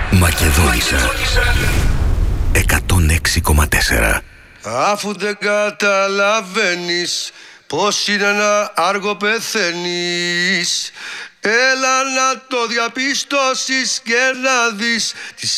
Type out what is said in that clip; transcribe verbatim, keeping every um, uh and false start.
Μακεδόνισσα εκατόν έξι κόμμα τέσσερα. Αφού δεν καταλαβαίνεις πως είναι να άργο πεθαίνεις, έλα να το διαπιστώσεις και να δεις τις